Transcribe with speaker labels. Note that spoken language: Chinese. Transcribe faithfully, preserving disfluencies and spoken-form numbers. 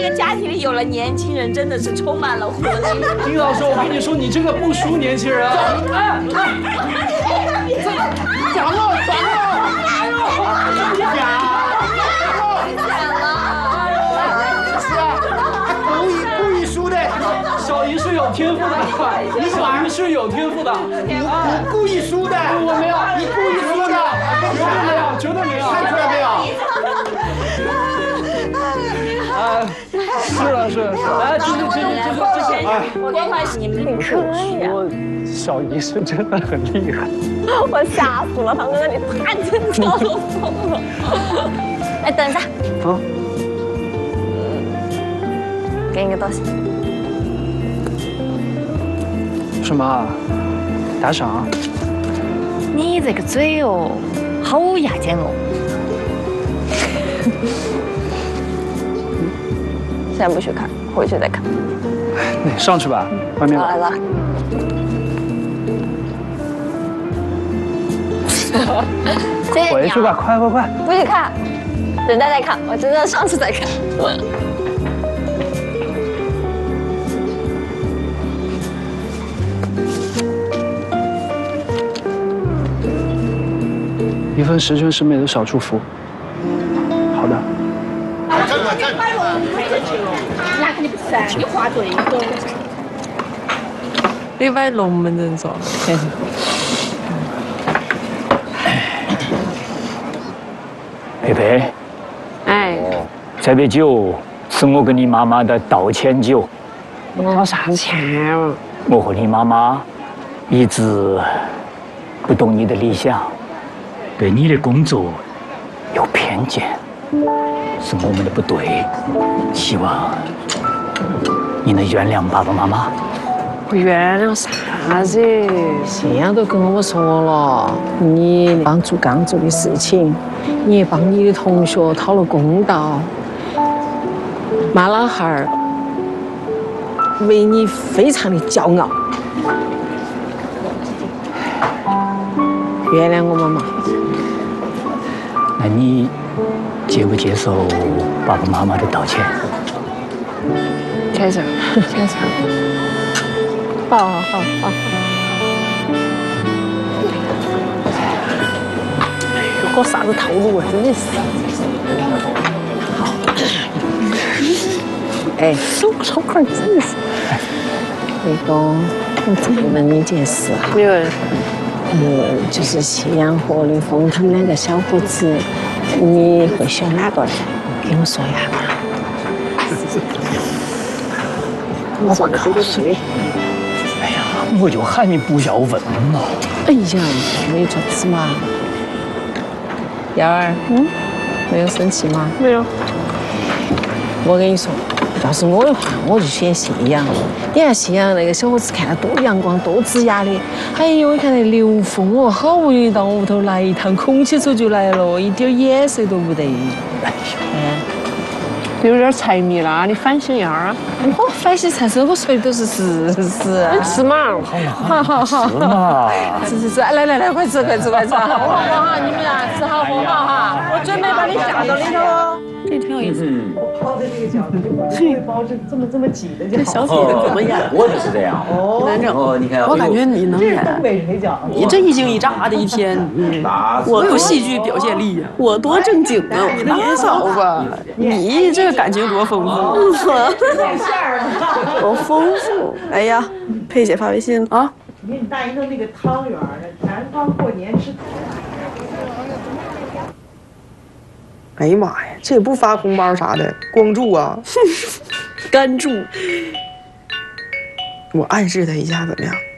Speaker 1: 个家庭里有了年轻人，真的是充满了活力。
Speaker 2: 丁老师，我跟你说，你这个不输年轻人啊！哎，假了，假了！哎呦，假！是啊，故意故意输的。小姨是有天赋的，你小姨是有天赋的。我故意输的，我没有，你故意输的，绝对没有，绝对没有，看出来没有？哎，是了是了是了，来，继续继续继续继续，哎，
Speaker 1: 我关怀你们可以啊。
Speaker 2: 我小姨是真的很厉害，
Speaker 1: 我吓死了，唐哥哥，你太紧张了，我疯了。哎，等一下，
Speaker 2: 啊，
Speaker 1: 给你个东西。
Speaker 2: 什么？打赏？
Speaker 1: 你这个嘴哦，好牙尖哦。现在不许看，回去再看。
Speaker 2: 那上去吧，外面。
Speaker 1: 来了。
Speaker 2: 回去吧，快快快！
Speaker 1: 不许看，等待再看，我真的上去再看。
Speaker 2: 一份十全十美的小祝福。好的。
Speaker 1: 哪个你不是？你画对了。
Speaker 3: 你摆龙门阵说。
Speaker 4: 佩佩，
Speaker 3: 哎，
Speaker 4: 这杯酒是我跟你妈妈的道歉酒。
Speaker 3: 道啥歉啊？
Speaker 4: 我和你妈妈一直不懂你的理想，对你的工作有偏见，是我们的不对，希望你能原谅爸爸妈妈。
Speaker 3: 我原谅啥子？
Speaker 5: 这样都跟我说了，你帮助刚做的事情，你也帮你的同学讨了公道，妈老汉儿为你非常的骄傲，原谅我们嘛。
Speaker 4: 那你接不接受爸爸妈妈的道歉？
Speaker 3: 接受，接受。
Speaker 5: 好好好好。这个啥子套路啊？真的是。哎，手手块真的是。那个，我再问你件事哈。
Speaker 3: 你问。
Speaker 5: 嗯，就是谢阳和刘峰他们两个小伙子，你会选哪个？跟我说一下吧。我不口水。
Speaker 4: 哎呀，我就喊你不要问嘛。
Speaker 5: 哎呀，没做事嘛。幺儿，嗯，没有生气吗？
Speaker 3: 没有。
Speaker 5: 我跟你说，要是我的话，我就选谢阳。你看谢阳那个小伙子看他多阳光、多呲牙的。哎呦，你看那刘峰哦，好不容易到屋头来一趟，空起手就来了，一点眼色都不得。哎呦，
Speaker 3: 有点财迷了，你反省一下啊！
Speaker 5: 我反省才是，我说的都是事实。
Speaker 3: 你吃嘛？
Speaker 5: 好好好，
Speaker 4: 吃嘛！
Speaker 5: 吃吃吃，来来来，快吃快吃快吃！好好好哈，你们啊，吃好喝好哈，我准备把你下到里头哦。
Speaker 3: 这挺有意思。
Speaker 6: 抛在这个角度，就不会包这这么这么挤的。
Speaker 3: 这小腿怎么演？
Speaker 7: 我就是这样。
Speaker 6: 哦，
Speaker 3: 难整。
Speaker 7: 哦，你看，
Speaker 3: 我感觉你能演。
Speaker 6: 东北水饺，
Speaker 3: 你这一惊一乍的一天，嗯，我有戏剧表现力呀，我多正经啊，我年少吧，你这个感情多丰富，多丰富。哎呀，佩姐发微信了啊！
Speaker 6: 你给你带一个那个汤圆儿，南方过年吃。
Speaker 3: 哎呀妈呀，这也不发红包啥的，光祝啊，干祝。我暗示他一下怎么样？